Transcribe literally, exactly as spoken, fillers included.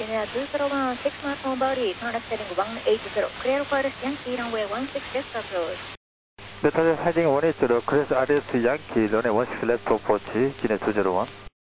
Guinea two zero one, six miles on body, connect heading one eight zero, clear for the Yankee runway one six left approach. Delta heading one eight zero, clear R S Yankee, runway one six left approach, Guinea two zero one.